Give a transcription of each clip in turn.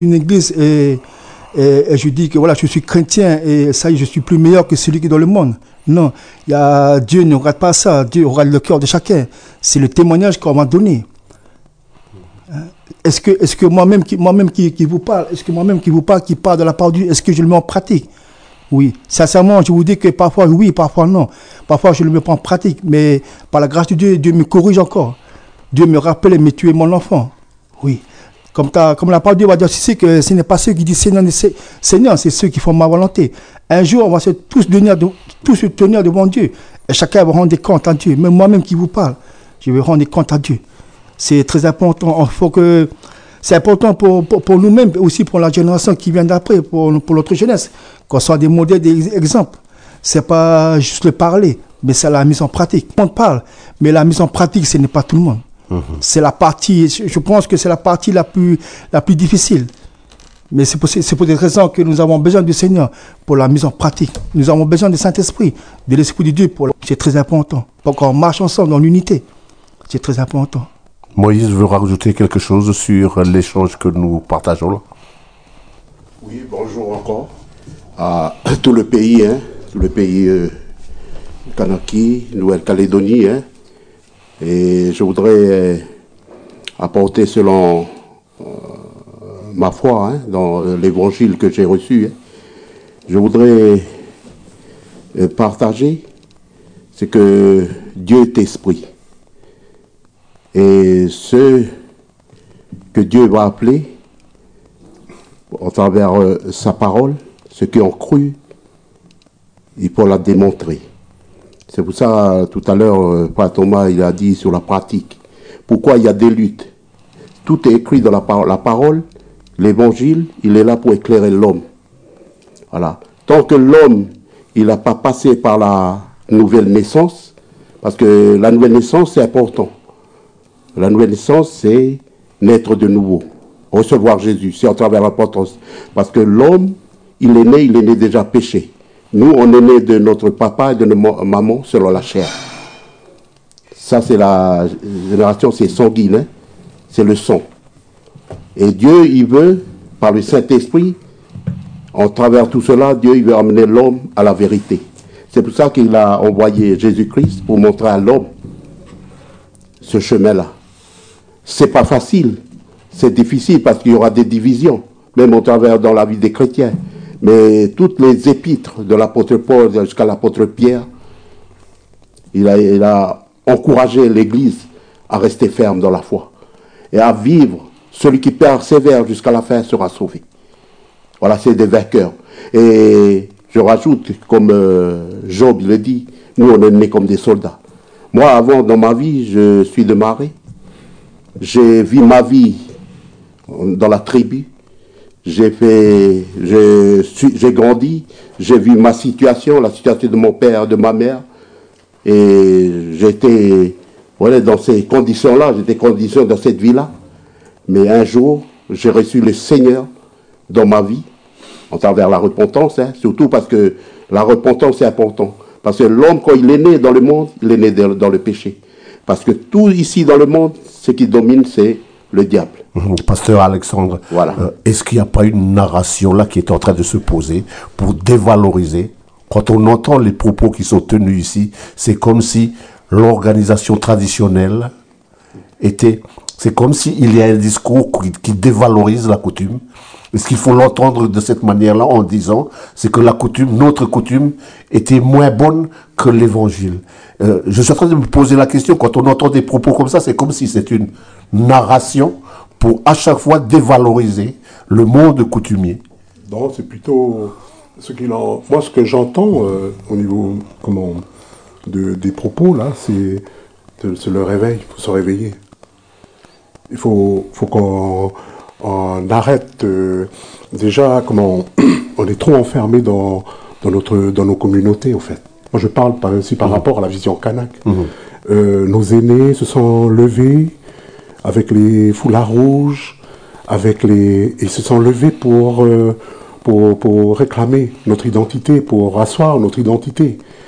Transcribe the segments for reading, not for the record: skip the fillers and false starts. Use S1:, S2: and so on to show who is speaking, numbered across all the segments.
S1: une église et je dis que voilà, je suis chrétien et ça y est, je suis plus meilleur que celui qui est dans le monde. Non, Dieu ne regarde pas ça, Dieu regarde le cœur de chacun. C'est le témoignage qu'on m'a donné. Est-ce que moi-même qui vous parle, qui parle de la part de Dieu, est-ce que je le mets en pratique? Oui, sincèrement, je vous dis que parfois oui, parfois non. Parfois je le mets pas en pratique, mais par la grâce de Dieu, Dieu me corrige encore. Dieu me rappelle, mais tu es mon enfant. Oui. Comme la parole de Dieu va dire ici que ce n'est pas ceux qui disent Seigneur, c'est ceux qui font ma volonté. Un jour, on va tous se tenir devant Dieu. Et chacun va rendre des comptes à Dieu. Même moi-même qui vous parle, je vais rendre des comptes à Dieu. C'est très important. C'est important pour nous-mêmes, aussi pour la génération qui vient d'après, pour notre jeunesse, qu'on soit des modèles, des exemples. C'est pas juste le parler, mais c'est la mise en pratique. On parle, mais la mise en pratique, ce n'est pas tout le monde. C'est la partie, je pense que c'est la partie la plus difficile. Mais c'est pour des raisons que nous avons besoin du Seigneur pour la mise en pratique. Nous avons besoin du Saint-Esprit, de l'Esprit de Dieu. C'est très important. Pour qu'on marche ensemble dans l'unité. C'est très important.
S2: Moïse veut rajouter quelque chose sur l'échange que nous partageons là.
S3: Oui, bonjour encore à tout le pays, Kanaki, Nouvelle-Calédonie. Et je voudrais apporter selon ma foi dans l'évangile que j'ai reçu. Je voudrais partager ce que Dieu est esprit. Et ceux que Dieu va appeler à travers sa parole, ceux qui ont cru, il faut la démontrer. C'est pour ça, tout à l'heure, Père Thomas, il a dit sur la pratique. Pourquoi il y a des luttes? Tout est écrit dans la parole. La parole, l'évangile, il est là pour éclairer l'homme. Voilà. Tant que l'homme, il n'a pas passé par la nouvelle naissance, parce que la nouvelle naissance, c'est important. La nouvelle naissance, c'est naître de nouveau. Recevoir Jésus, c'est à travers l'importance. Parce que l'homme, il est né déjà péché. Nous, on est né de notre papa et de notre maman selon la chair. Ça, c'est la génération, c'est sanguine, c'est le sang. Et Dieu, il veut, par le Saint-Esprit, en travers tout cela, Dieu, il veut amener l'homme à la vérité. C'est pour ça qu'il a envoyé Jésus-Christ pour montrer à l'homme ce chemin-là. C'est pas facile, c'est difficile parce qu'il y aura des divisions, même au travers dans la vie des chrétiens. Mais toutes les épîtres de l'apôtre Paul jusqu'à l'apôtre Pierre, il a encouragé l'Église à rester ferme dans la foi et à vivre. Celui qui persévère jusqu'à la fin sera sauvé. Voilà, c'est des vainqueurs. Et je rajoute, comme Job le dit, nous on est nés comme des soldats. Moi, avant, dans ma vie, je suis de Marais. J'ai vu ma vie dans la tribu. J'ai grandi, j'ai vu ma situation, la situation de mon père, de ma mère. Et j'étais, dans ces conditions-là, j'étais conditionné dans cette vie-là. Mais un jour, j'ai reçu le Seigneur dans ma vie, en travers la repentance, surtout parce que la repentance c'est important. Parce que l'homme, quand il est né dans le monde, il est né dans le péché. Parce que tout ici dans le monde, ce qui domine, c'est le diable.
S2: Pasteur Alexandre,
S3: voilà.
S2: Est-ce qu'il n'y a pas une narration là qui est en train de se poser pour dévaloriser? Quand on entend les propos qui sont tenus ici, c'est comme si l'organisation traditionnelle était... C'est comme s'il y a un discours qui dévalorise la coutume. Est-ce qu'il faut l'entendre de cette manière-là en disant c'est que la coutume, notre coutume, était moins bonne que l'évangile? Je suis en train de me poser la question, quand on entend des propos comme ça, c'est comme si c'est une narration pour à chaque fois dévaloriser le monde coutumier.
S4: Non, c'est plutôt moi, ce que j'entends au niveau des propos, là, c'est le réveil, il faut se réveiller. Il faut qu'on arrête déjà, on est trop enfermé dans nos communautés, en fait. Moi, je parle aussi par rapport à la vision kanak. Nos aînés se sont levés avec les foulards rouges, ils se sont levés pour réclamer notre identité, pour asseoir notre identité.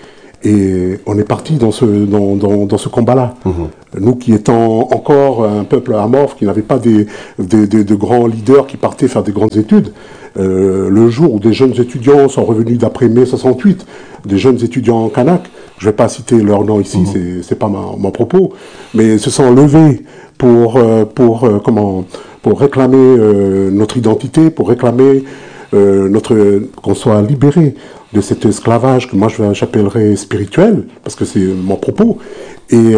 S4: Et on est parti dans ce combat-là. Nous qui étant encore un peuple amorphe, qui n'avait pas de grands leaders qui partaient faire des grandes études, le jour où des jeunes étudiants sont revenus d'après mai 68, des jeunes étudiants en Kanak, je ne vais pas citer leur nom ici, c'est pas mon propos, mais se sont levés pour réclamer notre identité, pour réclamer qu'on soit libéré de cet esclavage que moi j'appellerais spirituel, parce que c'est mon propos. Et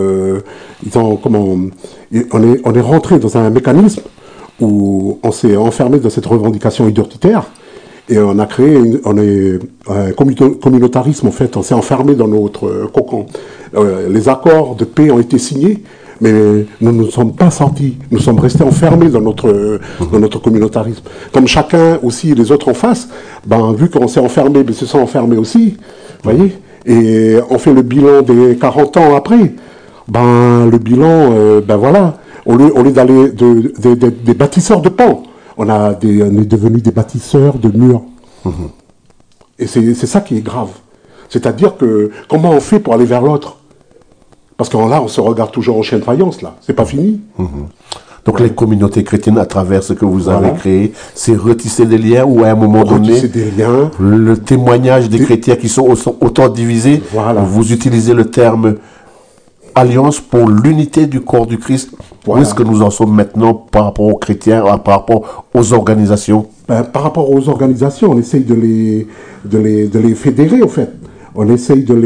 S4: on est rentré dans un mécanisme où on s'est enfermé dans cette revendication identitaire et on a créé un communautarisme en fait. On s'est enfermé dans notre cocon. Les accords de paix ont été signés, mais nous ne sommes pas sortis. Nous sommes restés enfermés dans notre communautarisme. Comme chacun aussi, les autres en face, vu qu'on s'est enfermés, se sont enfermés aussi, voyez. Et on fait le bilan des 40 ans après. Le bilan, voilà. Au lieu d'aller des bâtisseurs de pans, on est devenus des bâtisseurs de murs. Et c'est ça qui est grave. C'est-à-dire que comment on fait pour aller vers l'autre? Parce que là, on se regarde toujours en chien de faïence, là. C'est pas fini.
S2: Donc les communautés chrétiennes, à travers ce que vous avez créé, c'est retisser des liens ou à un moment donné,
S4: des liens.
S2: Le témoignage des chrétiens qui sont autant divisés, vous utilisez le terme alliance pour l'unité du corps du Christ. Où est-ce que nous en sommes maintenant par rapport aux chrétiens, par rapport aux organisations?
S4: Par rapport aux organisations, on essaye de les fédérer, en fait. On essaye de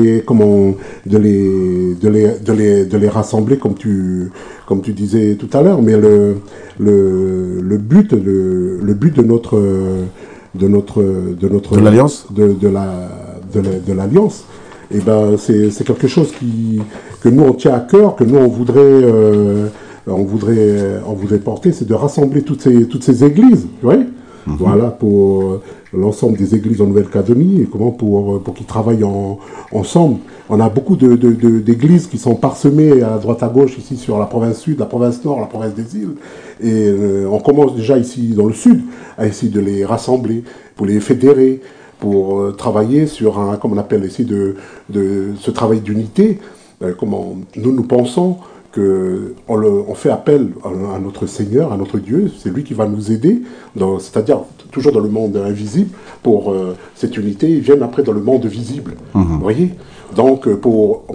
S4: les rassembler comme tu disais tout à l'heure, mais le but de
S2: l'alliance,
S4: de l'alliance, c'est quelque chose que nous on tient à cœur, que nous on voudrait porter, c'est de rassembler toutes ces églises, oui. Voilà, pour l'ensemble des églises en Nouvelle-Calédonie, et pour qu'ils travaillent ensemble. On a beaucoup d'églises qui sont parsemées à droite à gauche, ici sur la province sud, la province nord, la province des îles. Et on commence déjà ici dans le sud à essayer de les rassembler, pour les fédérer, pour travailler sur comme on appelle ici, de ce travail d'unité. Nous pensons on fait appel à notre Seigneur, à notre Dieu, c'est lui qui va nous aider, c'est-à-dire toujours dans le monde invisible, pour cette unité, ils viennent après dans le monde visible, vous voyez. Donc pour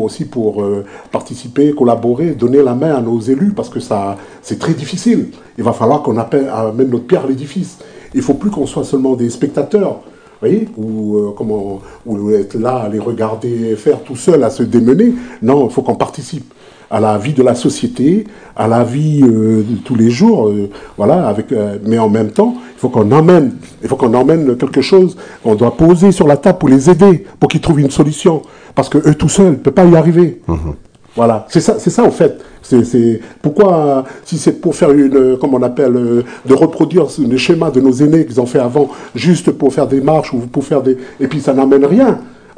S4: participer, collaborer, donner la main à nos élus, parce que c'est très difficile. Il va falloir qu'on amène notre pierre à l'édifice. Il ne faut plus qu'on soit seulement des spectateurs, vous voyez, ou être là à les regarder faire tout seul, à se démener. Non, il faut qu'on participe à la vie de la société, à la vie de tous les jours, mais en même temps, il faut qu'on emmène quelque chose qu'on doit poser sur la table pour les aider, pour qu'ils trouvent une solution, parce que eux tout seuls ne peuvent pas y arriver. Voilà, c'est ça en fait. C'est pourquoi, si c'est pour faire comme on appelle, de reproduire le schéma de nos aînés qu'ils ont fait avant, juste pour faire des marches ou pour faire et puis ça n'amène rien.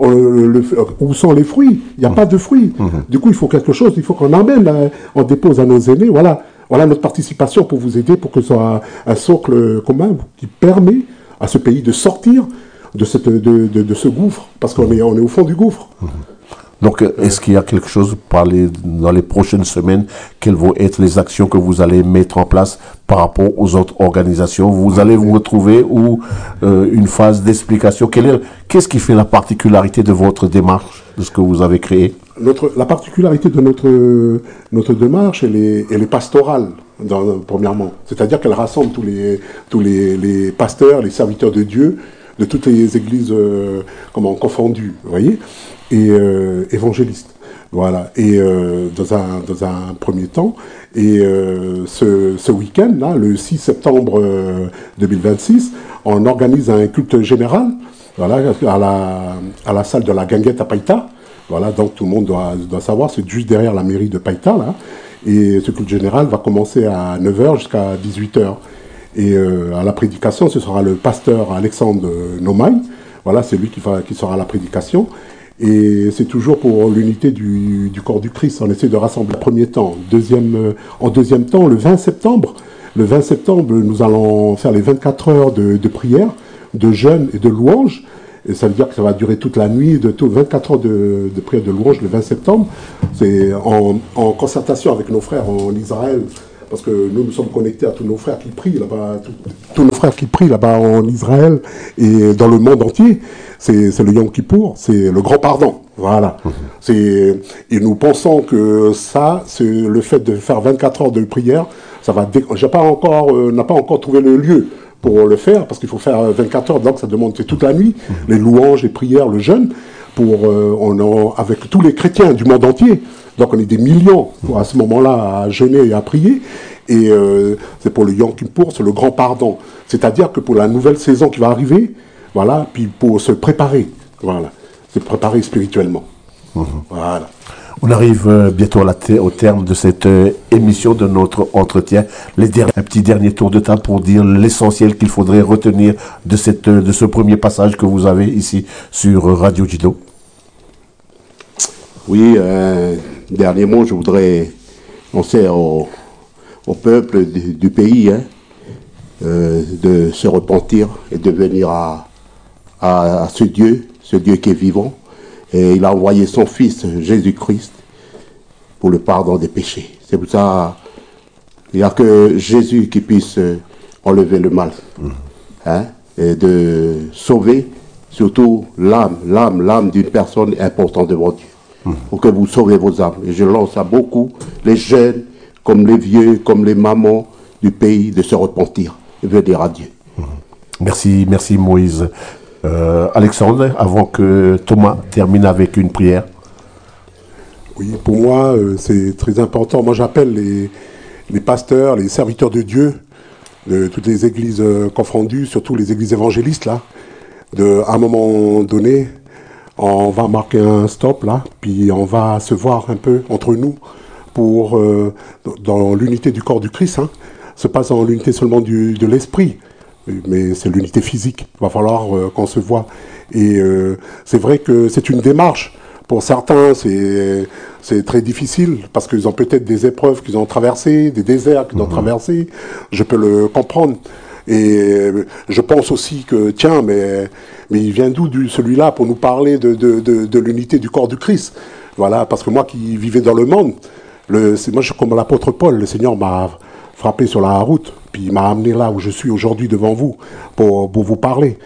S4: Où sont les fruits? Il n'y a pas de fruits. Du coup, il faut quelque chose, il faut qu'on emmène, on dépose à nos aînés. Voilà notre participation pour vous aider, pour que ce soit un socle commun qui permet à ce pays de sortir de ce gouffre, parce qu'on est au fond du gouffre.
S2: Donc, est-ce qu'il y a quelque chose dans les prochaines semaines, quelles vont être les actions que vous allez mettre en place par rapport aux autres organisations? Vous allez vous retrouver ou une phase d'explication? Qu'est-ce qui fait la particularité de votre démarche, de ce que vous avez créé?
S4: La particularité de notre démarche, elle est pastorale, premièrement. C'est-à-dire qu'elle rassemble tous les pasteurs, les serviteurs de Dieu, de toutes les églises confondues, vous voyez, et évangélistes. Voilà. Et dans un premier temps, et ce week-end, là, le 6 septembre 2026, on organise un culte général, voilà, à la salle de la Guinguette à Païta. Voilà, donc tout le monde doit savoir, c'est juste derrière la mairie de Païta, là. Et ce culte général va commencer à 9h jusqu'à 18h. Et à la prédication, ce sera le pasteur Alexandre Nomaï. Voilà, c'est lui qui sera à la prédication. Et c'est toujours pour l'unité du corps du Christ. On essaie de rassembler en premier temps. En deuxième temps, le 20 septembre, nous allons faire les 24 heures de prière, de jeûne et de louange. Et ça veut dire que ça va durer toute la nuit, 24 heures de prière de louange le 20 septembre. C'est en concertation avec nos frères en Israël, parce que nous sommes connectés à tous nos frères qui prient là-bas, tous nos frères qui prient là-bas en Israël et dans le monde entier. C'est le Yom Kippour, c'est le grand pardon. Voilà. Et nous pensons que ça, c'est le fait de faire 24 heures de prière, ça va. On n'a pas encore trouvé le lieu pour le faire, parce qu'il faut faire 24 heures, donc ça demande toute la nuit, les louanges, les prières, le jeûne, avec tous les chrétiens du monde entier. Donc on est des millions à ce moment-là à jeûner et à prier. Et c'est pour le Yom Kippour, c'est le grand pardon. C'est-à-dire que pour la nouvelle saison qui va arriver, voilà, puis pour se préparer, voilà, se préparer spirituellement. Voilà.
S2: On arrive bientôt au terme de cette émission, de notre entretien. Un petit dernier tour de table pour dire l'essentiel qu'il faudrait retenir de ce premier passage que vous avez ici sur Radio Judo.
S3: Oui, dernier mot, je voudrais penser au peuple du pays de se repentir et de venir à ce Dieu qui est vivant. Et il a envoyé son Fils, Jésus-Christ, pour le pardon des péchés. C'est pour ça qu'il n'y a que Jésus qui puisse enlever le mal. Et de sauver surtout l'âme d'une personne importante devant Dieu. Pour que vous sauvez vos âmes. Et je lance à beaucoup, les jeunes, comme les vieux, comme les mamans du pays, de se repentir et venir à Dieu.
S2: Merci Moïse. Alexandre, avant que Thomas termine avec une prière.
S4: Oui, pour moi, c'est très important. Moi, j'appelle les pasteurs, les serviteurs de Dieu, de toutes les églises confondues, surtout les églises évangélistes, là, à un moment donné, on va marquer un stop, là, puis on va se voir un peu entre nous pour, dans l'unité du corps du Christ, se passe en l'unité seulement de l'esprit, mais c'est l'unité physique. Il va falloir qu'on se voit. Et c'est vrai que c'est une démarche. Pour certains, c'est très difficile parce qu'ils ont peut-être des épreuves qu'ils ont traversées, des déserts qu'ils ont traversés. Je peux le comprendre. Et je pense aussi que, tiens, mais il vient d'où celui-là pour nous parler de l'unité du corps du Christ? Voilà, parce que moi qui vivais dans le monde, moi je suis comme l'apôtre Paul, le Seigneur m'a frappé sur la route, puis il m'a amené là où je suis aujourd'hui devant vous pour vous parler.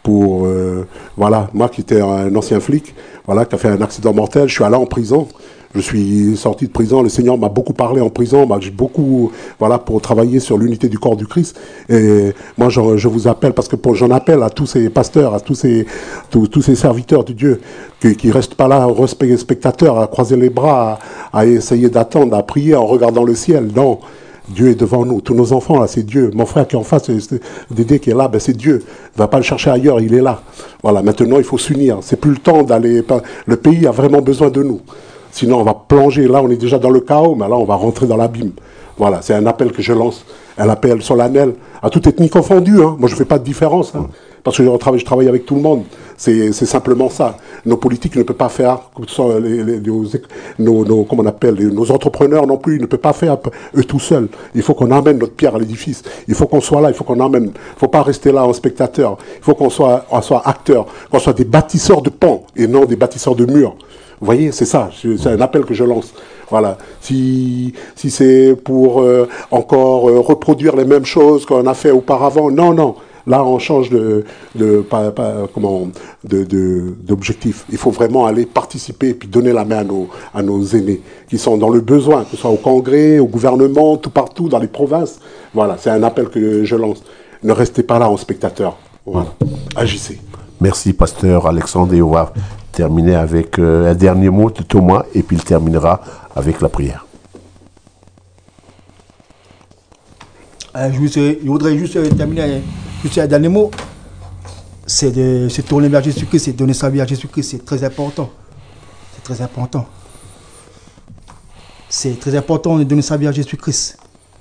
S4: Voilà, moi qui étais un ancien flic, voilà, qui a fait un accident mortel, je suis allé en prison. Je suis sorti de prison, le Seigneur m'a beaucoup parlé en prison, j'ai beaucoup, voilà, pour travailler sur l'unité du corps du Christ. Et moi, je vous appelle, parce que j'en appelle à tous ces pasteurs, à tous ces serviteurs de Dieu, qui restent pas là, spectateurs, à croiser les bras, à essayer d'attendre, à prier en regardant le ciel. Non, Dieu est devant nous. Tous nos enfants, là, c'est Dieu. Mon frère qui est en face, Dédé qui est là, c'est Dieu. Il ne va pas le chercher ailleurs, il est là. Voilà, maintenant, il faut s'unir. C'est plus le temps d'aller... Le pays a vraiment besoin de nous. Sinon, on va plonger. Là, on est déjà dans le chaos, mais là, on va rentrer dans l'abîme. Voilà, c'est un appel que je lance. Un appel solennel à toute ethnie confondue. Moi, je ne fais pas de différence. Parce que je travaille avec tout le monde. C'est simplement ça. Nos politiques ne peuvent pas faire, comment on appelle, nos entrepreneurs non plus, ils ne peuvent pas faire eux tout seuls. Il faut qu'on amène notre pierre à l'édifice. Il faut qu'on soit là, il faut qu'on amène. Il ne faut pas rester là en spectateur. Il faut qu'on soit acteurs, qu'on soit des bâtisseurs de ponts et non des bâtisseurs de murs. Vous voyez, c'est ça, c'est un appel que je lance. Voilà. Si c'est pour encore reproduire les mêmes choses qu'on a fait auparavant, non. Là, on change d'objectif. Il faut vraiment aller participer et puis donner la main à nos aînés qui sont dans le besoin, que ce soit au Congrès, au gouvernement, tout partout, dans les provinces. Voilà, c'est un appel que je lance. Ne restez pas là en spectateur. Voilà. Agissez.
S2: Merci, pasteur Alexandre. Et on va terminer avec un dernier mot de Thomas et puis il terminera avec la prière.
S1: Je voudrais juste terminer juste un dernier mot. C'est de se tourner vers Jésus-Christ, c'est de donner sa vie à Jésus-Christ. C'est très important. C'est très important. C'est très important de donner sa vie à Jésus-Christ.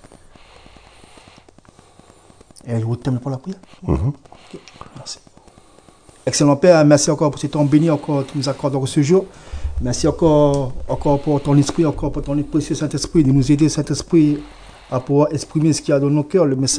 S1: Et je vous termine pour la prière. Okay. Merci. Excellent Père, merci encore pour ce temps béni encore que nous accordons ce jour. Merci encore pour ton esprit, encore pour ton précieux Saint-Esprit, de nous aider, Saint-Esprit, à pouvoir exprimer ce qu'il y a dans nos cœurs, le message.